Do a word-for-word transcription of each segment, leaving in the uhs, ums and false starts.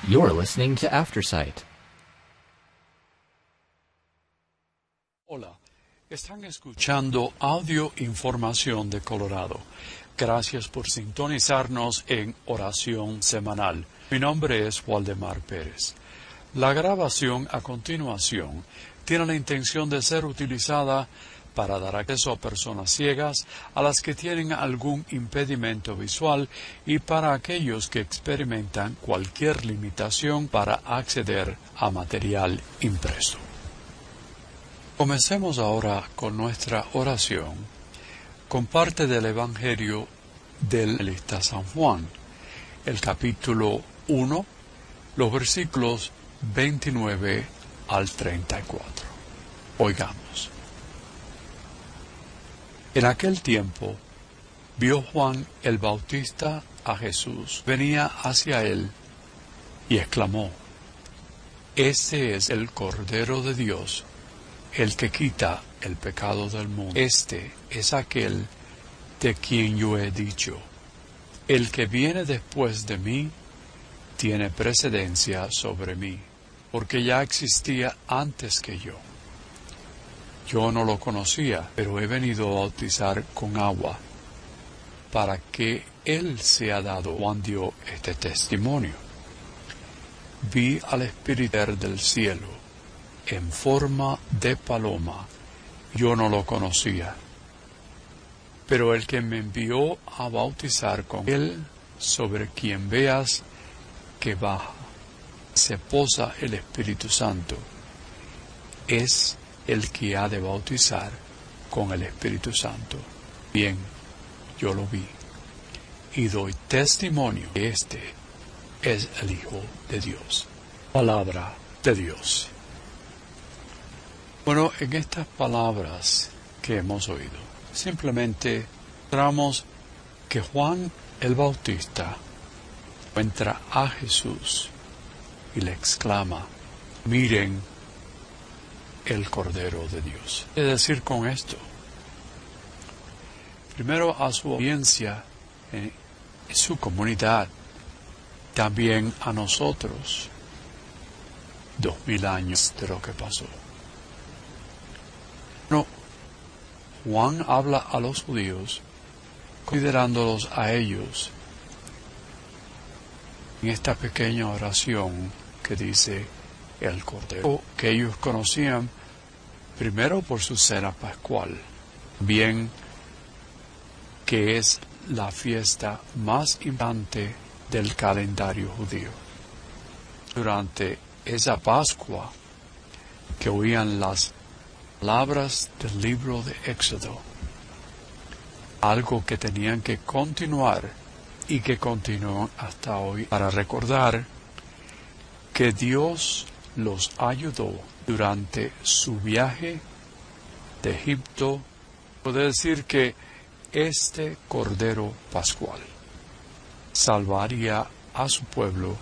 You're listening to Aftersight. Hola, están escuchando Audio Información de Colorado. Gracias por sintonizarnos en Oración Semanal. Mi nombre es Waldemar Pérez. La grabación a continuación tiene la intención de ser utilizada para dar acceso a personas ciegas, a las que tienen algún impedimento visual y para aquellos que experimentan cualquier limitación para acceder a material impreso. Comencemos ahora con nuestra oración, con parte del Evangelio del evangelista San Juan, el capítulo uno, los versículos veintinueve al treinta y cuatro. Oigamos. En aquel tiempo, vio Juan el Bautista a Jesús, venía hacia él, y exclamó: Este es el Cordero de Dios, el que quita el pecado del mundo. Este es aquel de quien yo he dicho: el que viene después de mí tiene precedencia sobre mí, porque ya existía antes que yo. Yo no lo conocía, pero he venido a bautizar con agua, para que él sea dado. Juan dio este testimonio: Vi al Espíritu del cielo, en forma de paloma. Yo no lo conocía, pero el que me envió a bautizar con él, sobre quien veas que baja, se posa el Espíritu Santo, es el que ha de bautizar con el Espíritu Santo. Bien, yo lo vi, y doy testimonio que este es el Hijo de Dios. Palabra de Dios. Bueno, en estas palabras que hemos oído, simplemente mostramos que Juan el Bautista encuentra a Jesús y le exclama: miren el Cordero de Dios. ¿Qué decir con esto? Primero, a su audiencia en su comunidad, también a nosotros, dos mil años de lo que pasó. No, Juan habla a los judíos, considerándolos a ellos en esta pequeña oración que dice el Cordero, que ellos conocían primero por su cena pascual, bien que es la fiesta más importante del calendario judío. Durante esa Pascua, que oían las palabras del libro de Éxodo, algo que tenían que continuar y que continúan hasta hoy, para recordar que Dios los ayudó durante su viaje de Egipto. Puede decir que este Cordero Pascual salvaría a su pueblo,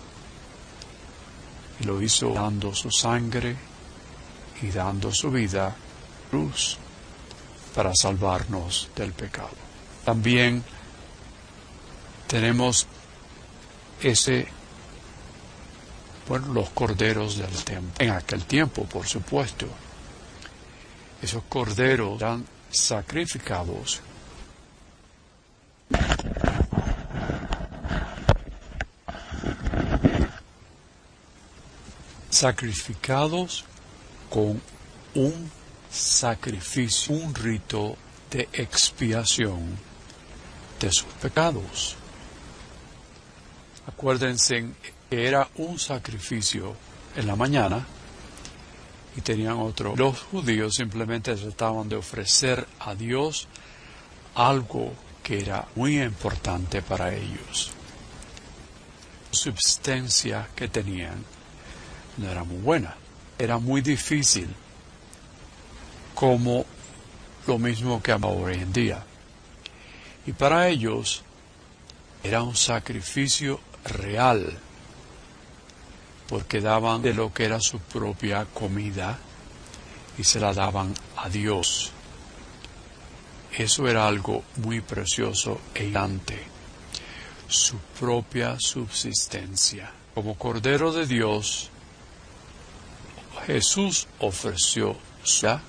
y lo hizo dando su sangre y dando su vida cruz para salvarnos del pecado. También tenemos ese, bueno, los corderos del templo. En aquel tiempo, por supuesto, esos corderos eran sacrificados sacrificados con un sacrificio, un rito de expiación de sus pecados. Acuérdense que era un sacrificio en la mañana y tenían otro. Los judíos simplemente trataban de ofrecer a Dios algo que era muy importante para ellos. La subsistencia que tenían no era muy buena, era muy difícil, como lo mismo que hoy en día. Y para ellos era un sacrificio real, porque daban de lo que era su propia comida y se la daban a Dios. Eso era algo muy precioso e importante. su propia subsistencia. Como Cordero de Dios, Jesús ofreció su vida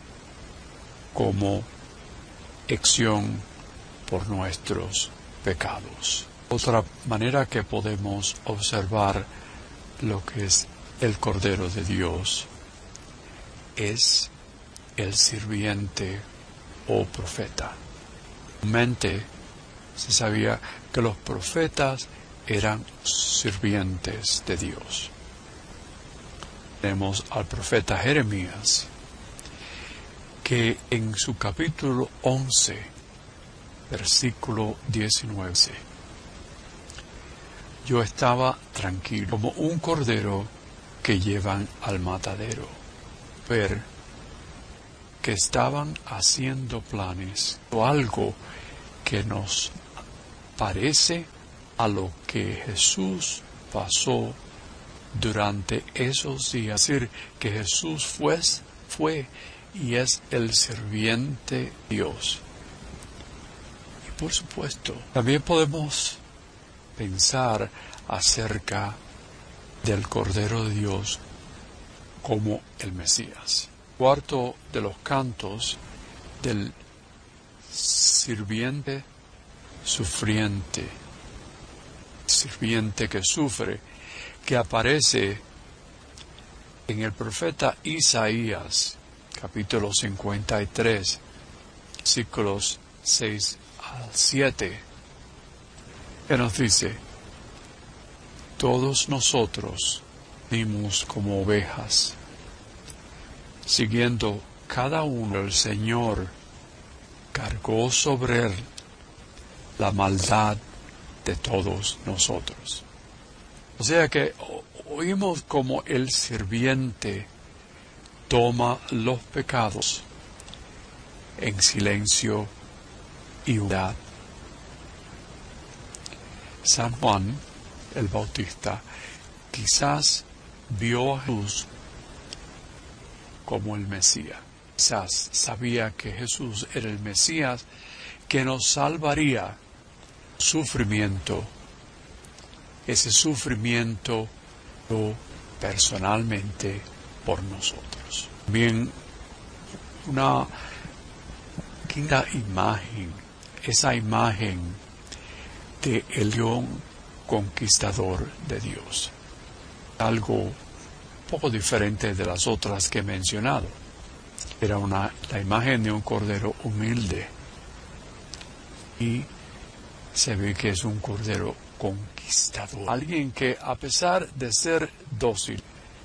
como expiación por nuestros pecados. Otra manera que podemos observar lo que es el Cordero de Dios es el sirviente o profeta. Mente se sabía que los profetas eran sirvientes de Dios. Tenemos al profeta Jeremías, que en su capítulo once, versículo diecinueve, yo estaba tranquilo como un cordero que llevan al matadero, ver que estaban haciendo planes o algo que nos parece a lo que Jesús pasó durante esos días. Es decir, que Jesús fue, fue y es el sirviente de Dios. Y por supuesto, también podemos pensar acerca del Cordero de Dios como el Mesías. Cuarto de los cantos del sirviente sufriente, sirviente que sufre, que aparece en el profeta Isaías, capítulo cincuenta y tres, versículos seis al siete, que nos dice: todos nosotros vimos como ovejas, siguiendo cada uno el Señor, cargó sobre él la maldad de todos nosotros. O sea que oímos como el sirviente toma los pecados en silencio y humildad. San Juan el Bautista quizás vio a Jesús como el Mesías. Quizás sabía que Jesús era el Mesías que nos salvaría sufrimiento. Ese sufrimiento lo personalmente por nosotros. También una quinta imagen, esa imagen de el león conquistador de Dios. Algo poco diferente de las otras que he mencionado. Era una, la imagen de un cordero humilde. Y se ve que es un cordero conquistador. Alguien que, a pesar de ser dócil,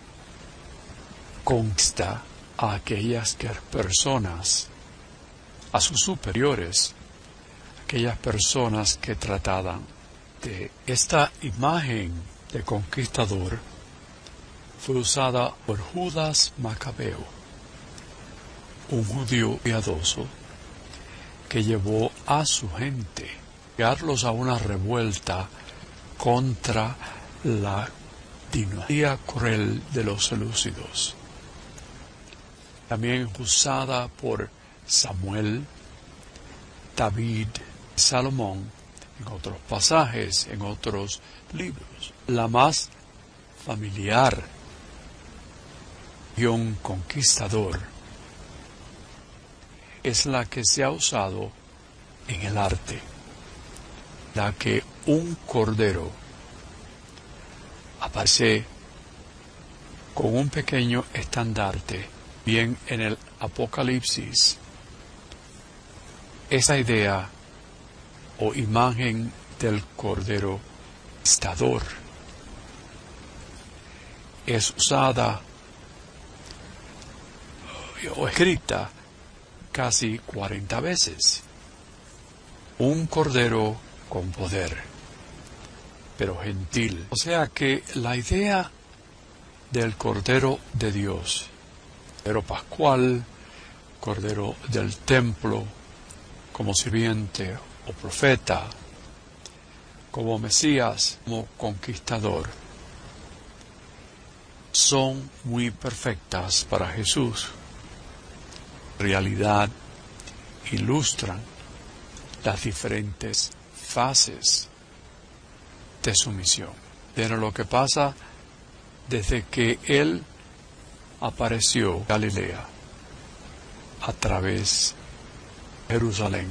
conquista a aquellas personas, a sus superiores, aquellas personas que trataban de esta imagen de conquistador. Fue usada por Judas Macabeo, un judío piadoso que llevó a su gente a guiarlos a una revuelta contra la dinastía cruel de los selúcidos. También usada por Samuel, David, Salomón, en otros pasajes, en otros libros. La más familiar y un conquistador es la que se ha usado en el arte, la que un cordero aparece con un pequeño estandarte, bien en el Apocalipsis. Esa idea o imagen del cordero conquistador es usada o escrita casi cuarenta veces. Un cordero con poder, pero gentil. O sea que la idea del Cordero de Dios, Cordero Pascual, Cordero del Templo, como sirviente o profeta, como Mesías, como conquistador, son muy perfectas para Jesús. En realidad, ilustran las diferentes fases de su misión. Pero lo que pasa desde que Él apareció en Galilea a través de Jerusalén,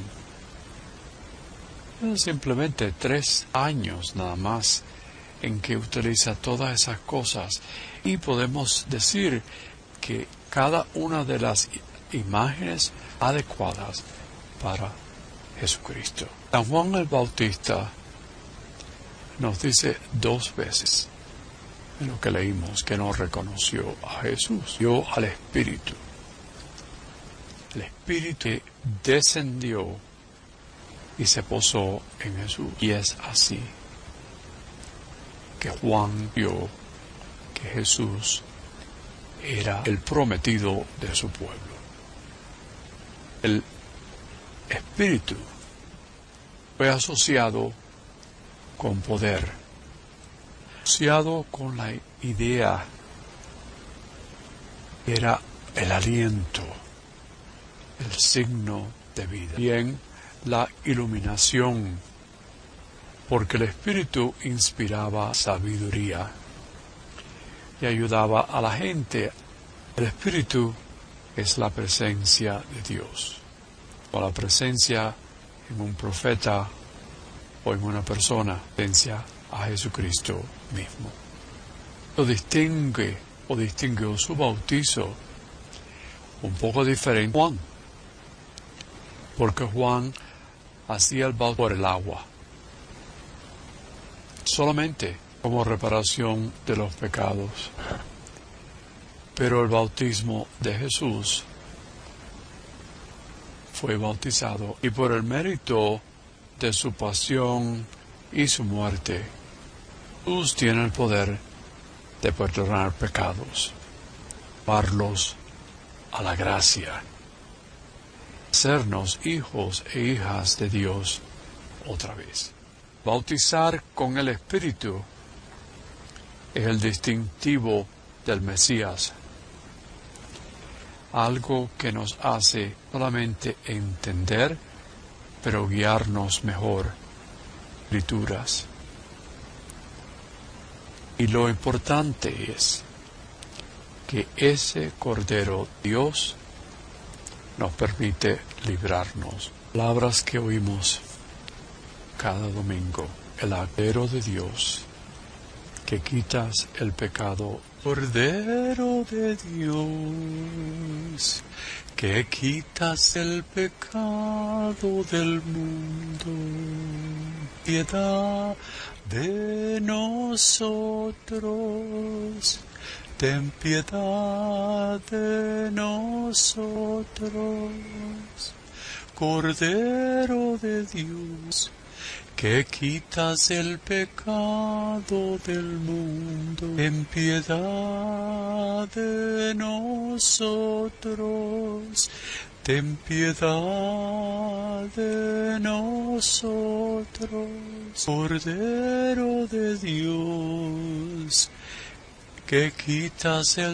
simplemente tres años nada más en que utiliza todas esas cosas, y podemos decir que cada una de las imágenes adecuadas para Jesucristo. San Juan el Bautista nos dice dos veces en lo que leímos que no reconoció a Jesús, vio al Espíritu. El Espíritu descendió y se posó en Jesús. Y es así que Juan vio que Jesús era el prometido de su pueblo. El Espíritu fue asociado con poder, asociado con la idea, era el aliento, el signo de vida. Bien, la iluminación, porque el Espíritu inspiraba sabiduría y ayudaba a la gente. El Espíritu es la presencia de Dios, o la presencia en un profeta o en una persona, presencia a Jesucristo mismo. Lo distingue o distinguió su bautizo un poco diferente a Juan, porque Juan hacía el bautismo por el agua, solamente como reparación de los pecados. Pero el bautismo de Jesús fue bautizado, y por el mérito de su pasión y su muerte, Jesús tiene el poder de perdonar pecados, llevarlos a la gracia, hacernos hijos e hijas de Dios otra vez. Bautizar con el Espíritu es el distintivo del Mesías, algo que nos hace solamente entender, pero guiarnos mejor escrituras. Y lo importante es que ese Cordero Dios nos permite librarnos. Palabras que oímos cada domingo. El Cordero de Dios, que quitas el pecado. Cordero de Dios, que quitas el pecado del mundo, piedad de nosotros, ten piedad de nosotros. Cordero de Dios, que quitas el pecado del mundo, ten piedad de nosotros, ten piedad de nosotros. Cordero de Dios, que quitas el